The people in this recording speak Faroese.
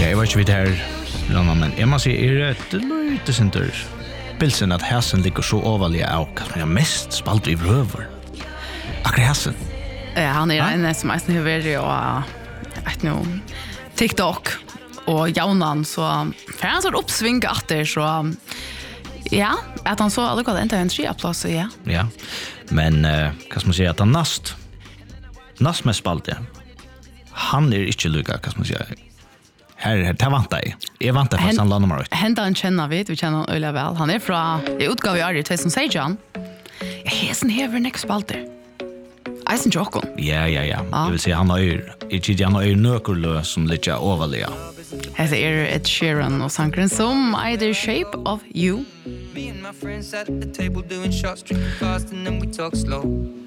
Ja, jeg var ikke vidt her, Lonna, men jeg må si, det lite sin dør. Bilsen at hæsen ligger så overlig av, hva som mest spalt i røver. Akkurat hæsen. Ja, han en som er vært og TikTok og jaunan, så for han så oppsving etter, så ja, at han så alle enda en 3-plass, ja. Ja, men hva skal man si, at han nast mest spalt, ja. Han ikke lukka, hva skal man si, Her vant jeg. Jeg vant det faktisk han landet meg ut. Han kjenner vi kjenner han øyelig vel. Han fra, jeg utgav i Ari 2016. Hesen hever next spalter. Eisen Jokon. Ja. Det vil si, han har nøkkerløs som litt overlige. Her Ed Sheeran og sankeren som The Shape of You. Me and my friends at the table doing shots, drinking fast and then we talk slow.